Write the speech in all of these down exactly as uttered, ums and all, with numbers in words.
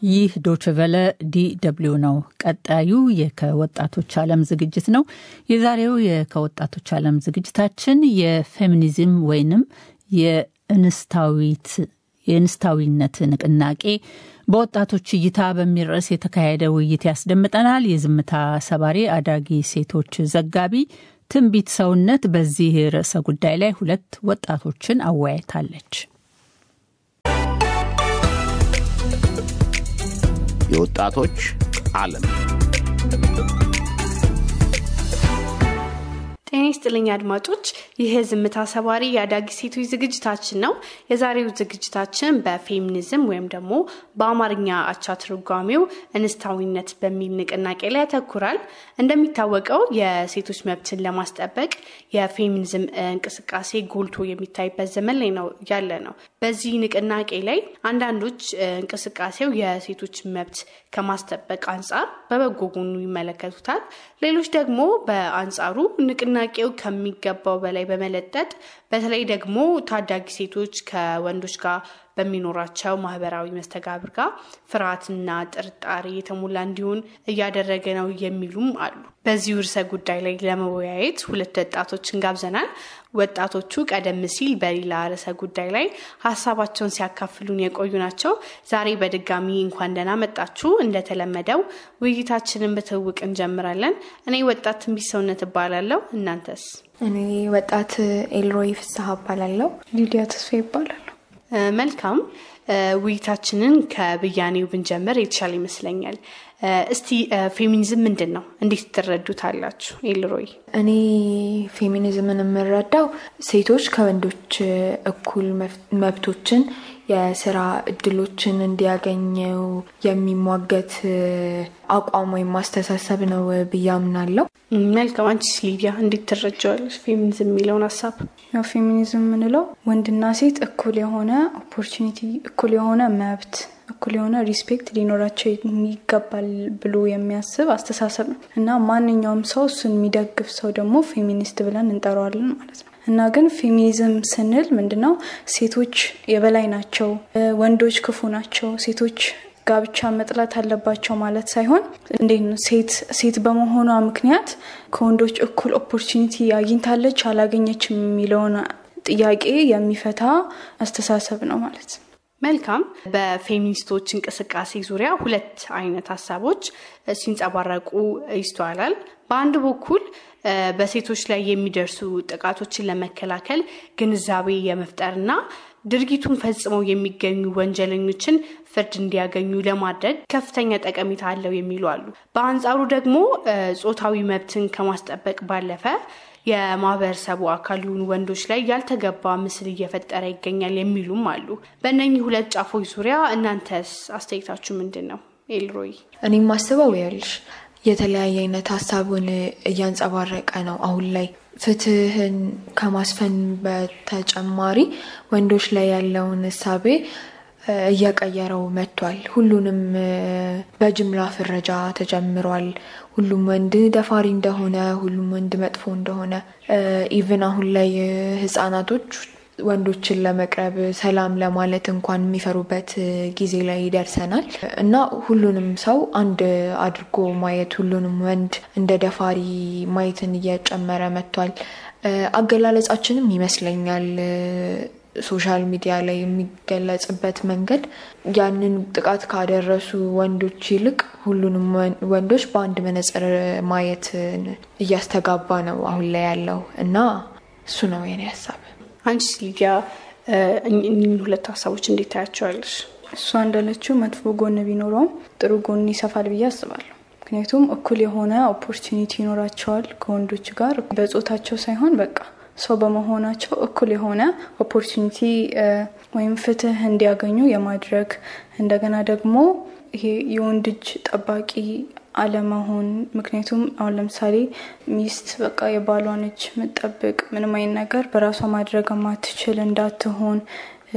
ይህ ዶችቨለ ዲደብሊው ነው። ቀጣዩ የከወጣቶች ዓለም ዝግጅት ነው። የዛሬው የከወጣቶች ዓለም ዝግጅታችን የፌሚኒዝም ወይንም የእንስታዊት የእንስታዊነት ንቅናቄ በወጣቶች እይታ በሚል ርዕስ የተካሄደ ውይይት ያስደምጠናል። የዝምታ ሰባሪ አዳጊ ሴቶች ዘጋቢ ትንቢት ሰውነት በዚህ ርዕሰ ጉዳይ ላይ ሁለት ወጣቶችን አወያይታለች። የወጣቶች ዓለም ጤና ይስጥልኝ አድማጮች፣ ይህ ዝምታ ሰባሪ የአዳጊ ሴቶች ዝግጅታችን ነው። የዛሬው ዝግጅታችን በፌሚኒዝም ወይም ደግሞ በአማርኛ አቻ ትርጓሜው እንስታዊነት በሚል ንቅናቄ ላይ ያተኩራል። እንደሚታወቀው የሴቶች መብትን ለማስጠበቅ የፌሚኒዝም እንቅስቃሴ ጎልቶ የሚታይበት ዘመን ላይ ነው ያለ ነው። በዚህ ንቅናቄ ላይ አንዳንዶች እንቅስቃሴው የሴቶች መብት ከማስጠበቅ አንጻር በበጎ ጎኑ ይመለከቱታል። ሌሎች ደግሞ በአንጻሩ ንቅናቄው ከሚገባው በላይ በመለጠጥ በተለይ ደግሞ ታዳጊ ሴቶች ከወንዶች ጋር በሚኖራቸው ማህበራዊ መስተጋብር ጋር ፍርሃትና ጥርጣሬ የተሞላ እንዲሆን እያደረገ ነው የሚሉም አሉ። በዚህ ርዕሰ ጉዳይ ላይ ለመወያየት ሁለት ወጣቶችን ጋብዘናል። ወጣቶቹ ቀደም ሲል በሌላ ርዕሰ ጉዳይ ላይ ሀሳባቸውን ሲያካፍሉን የቆዩ ናቸው። ዛሬ በድጋሚ እንኳን ደህና መጣችሁ። እንደተለመደው ውይይታችንን በትውውቅ እንጀምራለን። እኔ ወጣት ትንቢት ሰውነት እባላለሁ። እናንተስ? እኔ ወጣት ኤልሮይ ፍስሐ እባላለሁ። ሊዲያ ተስፋ ይባላል። መልካም፣ ውይይታችንን ከብያኔው ብንጀምር የተሻለ ይመስለኛል። እስቲ ፌሚኒዝም ምንድነው? እንዴት ትረዱታላችሁ? ኤልሮይ? እኔ ፌሚኒዝምን የምረዳው ሴቶች ከወንዶች እኩል መብቶችን፣ የስራ እድሎችን እንዲያገኙ የሚሟገት አቋም ወይም አስተሳሰብ ነው ብዬ አምናለሁ። መልካም፣ አንቺስ ሊዲያ እንዴት ትረጃለሽ ፌሚኒዝም የሚለውን ሐሳብ? ያው ፌሚኒዝም ምንለው ወንድና ሴት እኩል የሆነ ኦፖርቹኒቲ፣ እኩል የሆነ መብት፣ እኩል የሆነ ሪስፔክት ሊኖራቸው የሚገባል ብሎ የሚያስብ አስተሳሰብ ነው እና ማንኛውም ሰው እሱን የሚደግፍ ሰው ደግሞ ፌሚኒስት ብለን እንጠራዋለን ማለት ነው። እና ግን ፌሚኒዝም ስንል ምንድነው? ሴቶች የበላይ ናቸው፣ ወንዶች ክፉ ናቸው፣ ሴቶች ጋብቻ መጥላት አለባቸው ማለት ሳይሆን እንዴት ነው ሴት ሴት በመሆኗ ምክንያት ከወንዶች እኩል ኦፖርቹኒቲ አግኝታለች አላገኘችም የሚለውን ጥያቄ የሚፈታ አስተሳሰብ ነው ማለት ነው። መልካም። በፌሚኒስቶች እንቅስቃሴ ዙሪያ ሁለት አይነት ሐሳቦች ሲንጸባረቁ ይስተዋላል። በአንድ በኩል በሴቶች ላይ የሚደርሱ ጥቃቶችን ለመከላከል ግንዛቤ የመፍጠርና ድርጊቱን ፈጽመው የሚገኙ ወንጀለኞችን ፍርድ እንዲያገኙ ለማድረግ ከፍተኛ ጠቀሜታ አለው የሚሉ አሉ። በአንጻሩ ደግሞ ጾታዊ መብትን ከማስጠበቅ ባለፈ የማህበረሰቡ አካል የሆኑ ወንዶች ላይ ያልተገባ ምስል እየፈጠረ ይገኛል የሚሉም አሉ። በእነኚህ ሁለት ጫፎች ዙሪያ እናንተስ አስተያየታችሁ ምንድነው? ኤልሮይ? እኔ ማስበው ያልሽ የተለያየ አይነት ሐሳቡን እያንጸባረቀ ነው። አሁን ላይ ፍትህን ከማስፈን በተጨማሪ ወንዶች ላይ ያለውን ሐሳቤ እያቀየረው መጥቷል። ሁሉንም በጅምላ ፍረጃ ተጀምሯል። ሁሉም ወንድ ደፋሪ እንደሆነ፣ ሁሉም ወንድ መጥፎ እንደሆነ፣ ኢቭን አሁን ላይ ህፃናቶች ወንዶችን ለመቅረብ ሰላም ለማለት እንኳን የሚፈሩበት ጊዜ ላይ ደርሰናል እና ሁሉንም ሰው አንድ አድርጎ ማየት፣ ሁሉንም ወንድ እንደ ደፋሪ ማየትን እየጨመረ መጥቷል። አገላለጻችንም ይመስለኛል ሶሻል ሚዲያ ላይ የሚገለጽበት መንገድ ያንን ጥቃት ካደረሱ ወንዶች ይልቅ ሁሉንም ወንዶች በአንድ መነጽር ማየት እያስተጋባ ነው አሁን ላይ ያለው እና እሱ ነው የኔ ሐሳብ። አንቺ ሊዲያ እኚህን ሁለት ሐሳቦች እንዴት ታያቸዋለሽ? እሷ እንዳለችው መጥፎ ጎን ቢኖረውም ጥሩ ጎን ይሰፋል ብዬ አስባለሁ። ምክንያቱም እኩል የሆነ ኦፖርቹኒቲ ይኖራቸዋል ከወንዶች ጋር በጾታቸው ሳይሆን በቃ ሰው በመሆናቸው እኩል የሆነ ኦፖርቹኒቲ ወይም ፍትህ እንዲያገኙ የማድረግ እንደገና ደግሞ ይሄ የወንድ እጅ ጠባቂ አለመሆን። ምክንያቱም አሁን ለምሳሌ ሚስት በቃ የባሏን እጅ መጠበቅ ምንም አይነት ነገር በራሷ ማድረግ ማትችል እንዳትሆን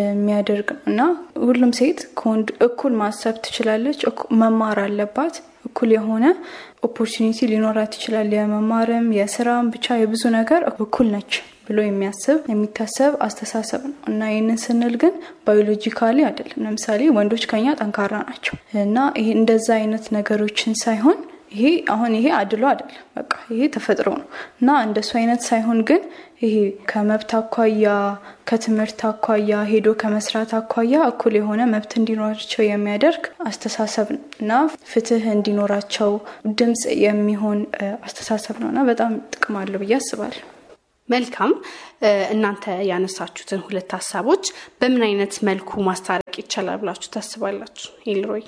የሚያደርግ እና ሁሉም ሴት ከወንድ እኩል ማሰብ ትችላለች፣ መማር አለባት፣ እኩል የሆነ ኦፖርቹኒቲ ሊኖራት ይችላል። የመማርም የስራም ብቻ የብዙ ነገር እኩል ነች ብሎ የሚያስብ የሚታሰብ አስተሳሰብ ነው እና ይሄንን ስንል ግን ባዮሎጂካሊ አይደለም። ለምሳሌ ወንዶች ከኛ ጠንካራ ናቸው እና ይሄ እንደዛ አይነት ነገሮችን ሳይሆን ይሄ አሁን ይሄ አድሎ አይደለም፣ በቃ ይሄ ተፈጥሮ ነው እና እንደሱ አይነት ሳይሆን ግን ይሄ ከመብት አኳያ ከትምህርት አኳያ ሄዶ ከመስራት አኳያ እኩል የሆነ መብት እንዲኖራቸው የሚያደርግ አስተሳሰብ እና ፍትህ እንዲኖራቸው ድምጽ የሚሆን አስተሳሰብ ነውና በጣም ጥቅም አለው ብዬ አስባለሁ። መልካም እናንተ ያነሳችሁትን ሁለት ሐሳቦች በምን አይነት መልኩ ማስታረቅ ይቻላል ብላችሁ ታስባላችሁ? ኤልሮይ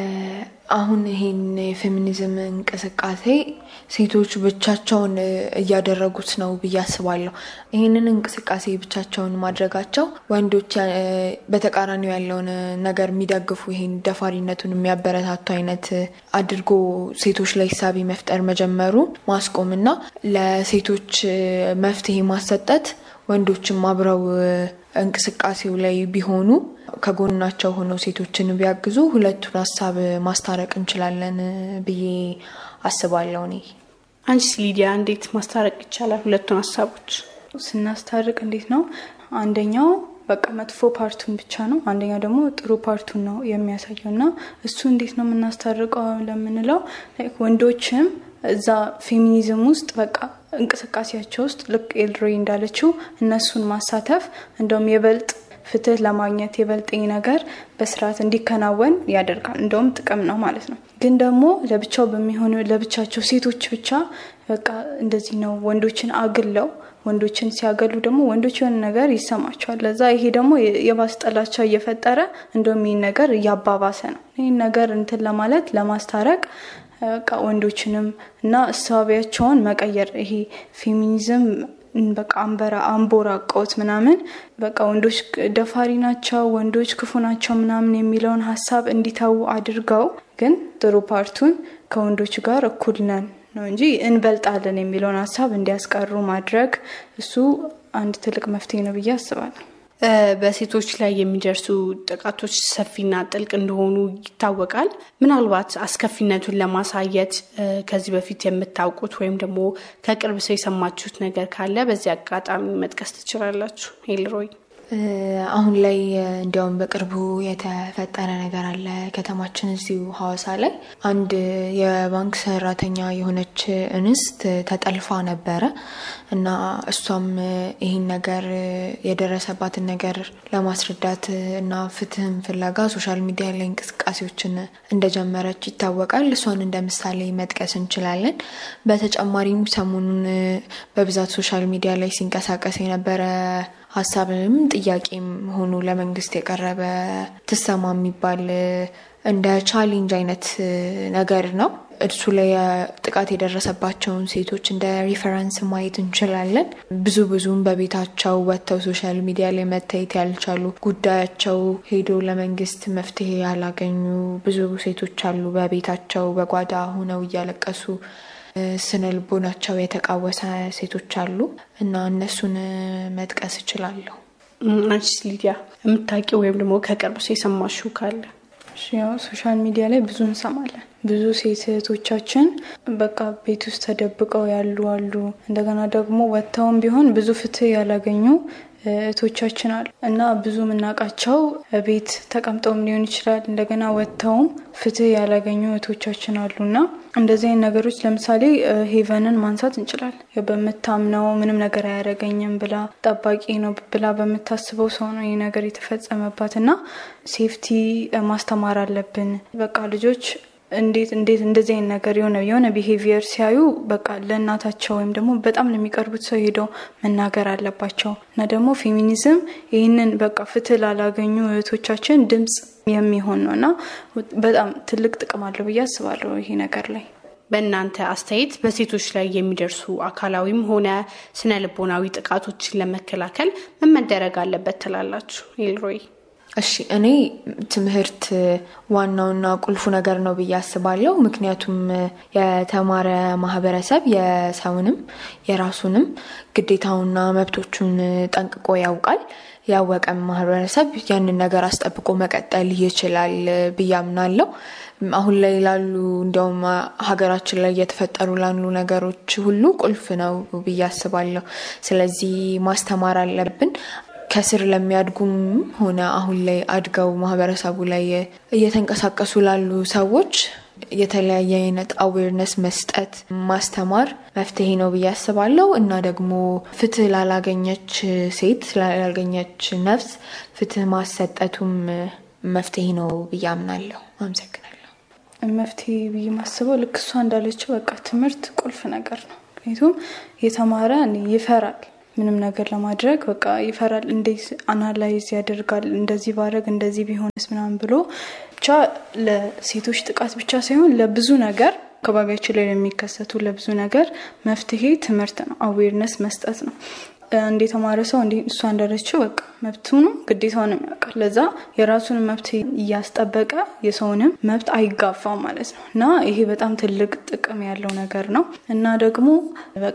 አሁን ይሄን ፌሚኒዝም እንቅስቃሴ ሴቶች ብቻቸውን እያደረጉት ነው ብዬ አስባለሁ። ይሄንን እንቅስቃሴ ብቻቸውን ማድረጋቸው ወንዶች በተቃራኒው ያለውን ነገር የሚደግፉ ይሄን ደፋሪነቱን የሚያበረታቱ አይነት አድርጎ ሴቶች ላይ ሐሳብ መፍጠር መጀመሩ ማስቆምና ለሴቶች መፍትሄ ማሰጠት ወንዶችም አብረው እንቅስቃሴው ላይ ቢሆኑ ከጎናቸው ሆነው ሴቶችን ቢያግዙ ሁለቱን ሐሳብ ማስታረቅ እንችላለን ብዬ አስባለሁ። እኔ አንቺ ሊዲያ እንዴት ማስታረቅ ይቻላል ሁለቱን ሐሳቦች? ስናስታርቅ እንዴት ነው? አንደኛው በቃ መጥፎ ፓርቱን ብቻ ነው፣ አንደኛው ደግሞ ጥሩ ፓርቱን ነው የሚያሳየውና እሱ እንዴት ነው የምናስታርቀው ለምንለው ላይክ ወንዶችም እዛ ፌሚኒዝም ውስጥ በቃ እንቅስቃሴያቸው ውስጥ ልክ ኤልሮይ እንዳለችው እነሱን ማሳተፍ እንደውም የበልጥ ፍትህ ለማግኘት የበልጥ ነገር በስርዓት እንዲከናወን ያደርጋል። እንደውም ጥቅም ነው ማለት ነው። ግን ደግሞ ለብቻው በሚሆኑ ለብቻቸው ሴቶች ብቻ በቃ እንደዚህ ነው ወንዶችን አግለው ወንዶችን ሲያገሉ ደግሞ ወንዶች የሆነ ነገር ይሰማቸዋል። ለዛ ይሄ ደግሞ የባስጠላቻ እየፈጠረ እንደውም ይሄን ነገር ያባባሰ ነው። ይሄን ነገር እንትን ለማለት ለማስታረቅ በቃ ወንዶችንም እና እሳቢያቸውን መቀየር ይሄ ፌሚኒዝም በቃ አንበራ አንቦራ ቆት ምናምን በቃ ወንዶች ደፋሪ ናቸው ወንዶች ክፉ ናቸው ምናምን የሚለውን ሐሳብ እንዲታው አድርገው ግን ጥሩ ፓርቱን ከወንዶች ጋር እኩል ነን ነው እንጂ እንበልጣለን የሚለውን ሐሳብ እንዲያስቀሩ ማድረግ እሱ አንድ ትልቅ መፍትሄ ነው ብዬ አስባለሁ። በሴቶች ላይ የሚደርሱ ጥቃቶች ሰፊና ጥልቅ እንደሆኑ ይታወቃል። ምናልባት አስከፊነቱን ለማሳየት ከዚህ በፊት የምታውቁት ወይም ደግሞ ከቅርብ ሰው የሰማችሁት ነገር ካለ በዚህ አጋጣሚ መጥቀስ ትችላላችሁ? ኤልሮይ አሁን ላይ እንዲያውም በቅርቡ የተፈጠረ ነገር አለ ከተማችን እዚሁ ሐዋሳ ላይ አንድ የባንክ ሰራተኛ የሆነች እንስት ተጠልፋ ነበረ እና እሷም ይሄን ነገር የደረሰባትን ነገር ለማስረዳት እና ፍትህን ፍለጋ ሶሻል ሚዲያ ላይ እንቅስቃሴዎችን እንደጀመረች ይታወቃል። እሷን እንደምሳሌ መጥቀስ እንችላለን። በተጨማሪም ሰሞኑን በብዛት ሶሻል ሚዲያ ላይ ሲንቀሳቀስ የነበረ ሐሳብም ጥያቄም ሆኖ ለመንግስት የቀረበ ተሰማ የሚባል እንደ ቻሌንጅ አይነት ነገር ነው። እሱ ላይ ጥቃት የደረሰባቸውን ሴቶች እንደ ሪፈረንስ ማየት እንችላለን። ብዙ ብዙም በቤታቸው ወጥተው ሶሻል ሚዲያ ላይ መታየት ያልቻሉ ጉዳያቸው ሄዶ ለመንግስት መፍትሄ ያላገኙ ብዙ ሴቶች አሉ። በቤታቸው በጓዳ ሆነው እያለቀሱ ስነልቦናቸው የተቃወሰ ሴቶች አሉ እና እነሱን መጥቀስ እችላለሁ። አንቺ ሊዲያ የምታውቂው ወይም ደግሞ ከቅርብ ሰው የሰማሽው ካለ? እሺ ያው ሶሻል ሚዲያ ላይ ብዙ እንሰማለን። ብዙ ሴቶቻችን በቃ ቤት ውስጥ ተደብቀው ያሉ አሉ። እንደገና ደግሞ ወጥተውም ቢሆን ብዙ ፍትህ ያላገኙ እህቶቻችን አሉ እና ብዙ ምናቃቸው ቤት ተቀምጠውም ሊሆን ይችላል እንደገና ወጥተውም ፍትህ ያላገኙ እህቶቻችን አሉና እንደዚህ አይነት ነገሮች ለምሳሌ ሄቨንን ማንሳት እንችላለን። በመታምነው ምንም ነገር አያረጋኝም ብላ ጠባቂ ነው ብላ በመታስበው ሰው ነው ይሄ ነገር የተፈጸመባትና ሴፍቲ ማስተማር አለብን። በቃ ልጆች እንዴት እንዴት እንደዚህ አይነት ነገር የሆነ የሆነ ቢሄቪየር ሲያዩ በቃ ለእናታቸው ወይም ደግሞ በጣም ለሚቀርቡት ሰው ሄደው መናገር አለባቸው እና ደግሞ ፌሚኒዝም ይሄንን በቃ ፍትህ ላላገኙ እህቶቻችን ድምጽ የሚሆን ነውና በጣም ትልቅ ጥቅም አለው ብዬ አስባለሁ ይሄ ነገር ላይ። በእናንተ አስተያየት በሴቶች ላይ የሚደርሱ አካላዊም ሆነ ስነ ልቦናዊ ጥቃቶችን ለመከላከል ምን መደረግ አለበት ትላላችሁ? ኤልሮይ እሺ እኔ ትምህርት ዋናውና ቁልፉ ነገር ነው ብዬ አስባለሁ። ምክንያቱም የተማረ ማህበረሰብ የሰውንም የራሱንም ግዴታውና መብቶቹን ጠንቅቆ ያውቃል። ያወቀ ማህበረሰብ ያንን ነገር አስጠብቆ መቀጠል ይችላል ብያምናለሁ። አሁን ላይ ላሉ እንደውም ሀገራችን ላይ የተፈጠሩ ላሉ ነገሮች ሁሉ ቁልፍ ነው ብዬ አስባለሁ። ስለዚህ ማስተማር አለብን። ከስር ለሚያድጉም ሆነ አሁን ላይ አድገው ማህበረሰቡ ላይ እየተንቀሳቀሱ ላሉ ሰዎች የተለያየ አይነት አዌርነስ መስጠት ማስተማር መፍትሄ ነው ብዬ አስባለሁ። እና ደግሞ ፍትህ ላላገኘች ሴት ላላገኘች ነፍስ ፍትህ ማሰጠቱም መፍትሄ ነው ብዬ አምናለሁ። አመሰግናለሁ። መፍትሄ ብዬ ማስበው ልክ እሷ እንዳለችው በቃ ትምህርት ቁልፍ ነገር ነው። ምክንያቱም የተማረ ይፈራል ምንም ነገር ለማድረግ በቃ ይፈራል። እንዴት አናላይዝ ያደርጋል እንደዚህ ባረግ እንደዚህ ቢሆንስ ምናምን ብሎ ብቻ ለሴቶች ጥቃት ብቻ ሳይሆን ለብዙ ነገር አካባቢያችን ላይ የሚከሰቱ ለብዙ ነገር መፍትሄ ትምህርት ነው፣ አዌርነስ መስጠት ነው። እንደ ተማረ ሰው እንደ እሷ እንዳለችው በቃ መብቱን ግዴታውን ያውቃል። ለዛ የራሱን መብት ያስጠበቀ የሰውንም መብት አይጋፋም ማለት ነው። እና ይሄ በጣም ትልቅ ጥቅም ያለው ነገር ነው። እና ደግሞ በቃ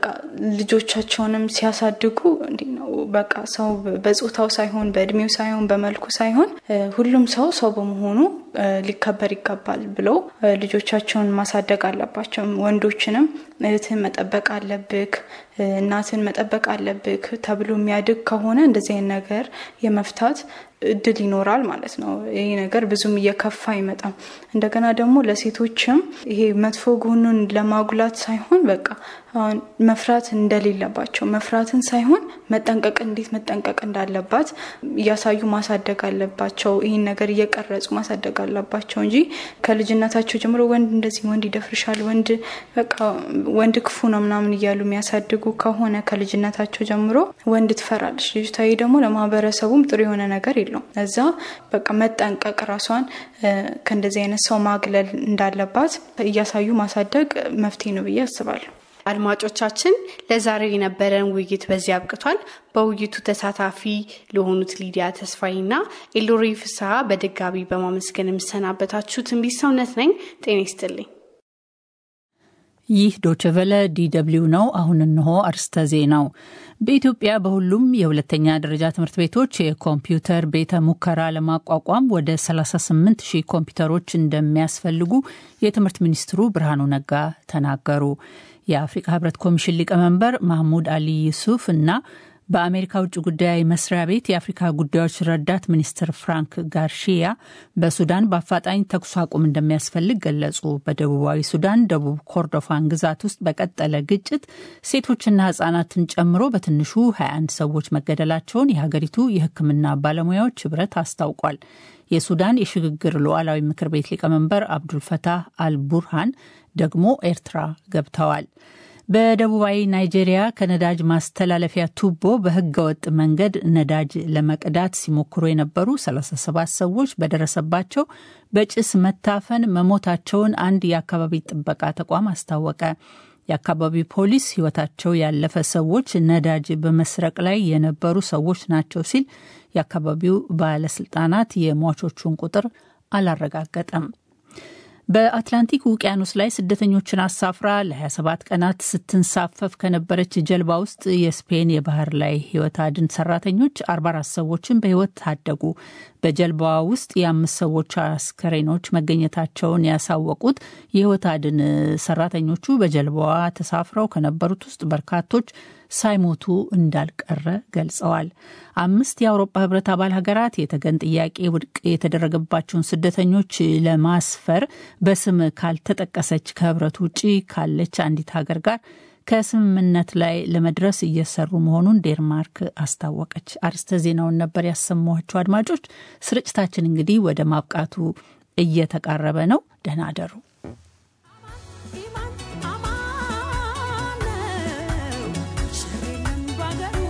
ልጆቻቸውንም ሲያሳድጉ እንዴ ነው በቃ ሰው በጾታው ሳይሆን በእድሜው ሳይሆን በመልኩ ሳይሆን ሁሉም ሰው ሰው በመሆኑ ሊከበር ይገባል ብለው ልጆቻቸውን ማሳደግ አለባቸው። ወንዶችንም እህትን መጠበቅ አለብክ፣ እናትን መጠበቅ አለብክ ተብሎ የሚያድግ ከሆነ እንደዚህ አይነት ነገር የመፍታት እድል ይኖራል ማለት ነው። ይሄ ነገር ብዙም እየከፋ አይመጣም። እንደገና ደግሞ ለሴቶችም ይሄ መጥፎ ጎኑን ለማጉላት ሳይሆን በቃ አሁን መፍራት እንደሌለባቸው መፍራትን ሳይሆን መጠንቀቅ እንዴት መጠንቀቅ እንዳለባት ያሳዩ ማሳደግ አለባቸው። ይሄን ነገር እየቀረጹ ማሳደግ አለባቸው እንጂ ከልጅነታቸው ጀምሮ ወንድ እንደዚህ ወንድ ይደፍርሻል፣ ወንድ በቃ ወንድ ክፉ ነው ምናምን እያሉ የሚያሳድጉ ከሆነ ከልጅነታቸው ጀምሮ ወንድ ትፈራለች ልጅቷ። ይሄ ደግሞ ለማህበረሰቡም ጥሩ የሆነ ነገር የለም። እዛ በቃ መጠንቀቅ ራሷን ከእንደዚህ አይነት ሰው ማግለል እንዳለባት እያሳዩ ማሳደግ መፍትሄ ነው ብዬ አስባለሁ። አድማጮቻችን ለዛሬው የነበረን ውይይት በዚህ አብቅቷል። በውይይቱ ተሳታፊ ለሆኑት ሊዲያ ተስፋይና ኤልዶሪ ፍስሐ በድጋሚ በማመስገን የምሰናበታችሁ ትንቢት ሰውነት ነኝ። ጤና ይስጥልኝ። ይህ ዶቼ ቬለ ዲ ደብሊው ነው። አሁን እንሆ አርስተ ዜናው። በኢትዮጵያ በሁሉም የሁለተኛ ደረጃ ትምህርት ቤቶች የኮምፒውተር ቤተ ሙከራ ለማቋቋም ወደ ሰላሳ ስምንት ሺህ ኮምፒውተሮች እንደሚያስፈልጉ የትምህርት ሚኒስትሩ ብርሃኑ ነጋ ተናገሩ። የአፍሪካ ህብረት ኮሚሽን ሊቀመንበር ማህሙድ አሊ ዩሱፍ እና በአሜሪካ ውጭ ጉዳይ መስሪያ ቤት የአፍሪካ ጉዳዮች ረዳት ሚኒስትር ፍራንክ ጋርሺያ በሱዳን በአፋጣኝ ተኩስ አቁም እንደሚያስፈልግ ገለጹ። በደቡባዊ ሱዳን ደቡብ ኮርዶፋን ግዛት ውስጥ በቀጠለ ግጭት ሴቶችና ህጻናትን ጨምሮ በትንሹ ሀያ አንድ ሰዎች መገደላቸውን የሀገሪቱ የሕክምና ባለሙያዎች ህብረት አስታውቋል። የሱዳን የሽግግር ሉዓላዊ ምክር ቤት ሊቀመንበር አብዱልፈታህ አልቡርሃን ደግሞ ኤርትራ ገብተዋል። በደቡባዊ ናይጄሪያ ከነዳጅ ማስተላለፊያ ቱቦ በህገወጥ መንገድ ነዳጅ ለመቅዳት ሲሞክሩ የነበሩ ሰላሳ ሰባት ሰዎች በደረሰባቸው በጭስ መታፈን መሞታቸውን አንድ የአካባቢ ጥበቃ ተቋም አስታወቀ። የአካባቢው ፖሊስ ህይወታቸው ያለፈ ሰዎች ነዳጅ በመስረቅ ላይ የነበሩ ሰዎች ናቸው ሲል የአካባቢው ባለስልጣናት የሟቾቹን ቁጥር አላረጋገጠም። በአትላንቲክ ውቅያኖስ ላይ ስደተኞችን አሳፍራ ለሀያ ሰባት ቀናት ስትንሳፈፍ ከነበረች ጀልባ ውስጥ የስፔን የባህር ላይ ህይወት አድን ሰራተኞች አርባ አራት ሰዎችን በህይወት ታደጉ። በጀልባዋ ውስጥ የአምስት ሰዎች አስከሬኖች መገኘታቸውን ያሳወቁት የህይወት አድን ሰራተኞቹ በጀልባዋ ተሳፍረው ከነበሩት ውስጥ በርካቶች ሳይሞቱ እንዳልቀረ ገልጸዋል። አምስት የአውሮፓ ህብረት አባል ሀገራት የተገን ጥያቄ ውድቅ የተደረገባቸውን ስደተኞች ለማስፈር በስም ካልተጠቀሰች ከህብረቱ ውጪ ካለች አንዲት ሀገር ጋር ከስምምነት ላይ ለመድረስ እየሰሩ መሆኑን ዴንማርክ አስታወቀች። አርስተ ዜናውን ነበር ያሰማኋችሁ። አድማጮች፣ ስርጭታችን እንግዲህ ወደ ማብቃቱ እየተቃረበ ነው። ደህና አደሩ።